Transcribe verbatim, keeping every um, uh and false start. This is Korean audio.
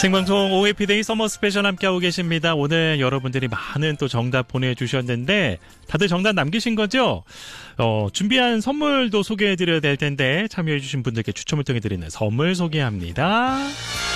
생방송 오해피데이 서머 스페셜 함께하고 계십니다. 오늘 여러분들이 많은 또 정답 보내주셨는데 다들 정답 남기신 거죠? 어, 준비한 선물도 소개해드려야 될 텐데 참여해주신 분들께 추첨을 통해 드리는 선물 소개합니다.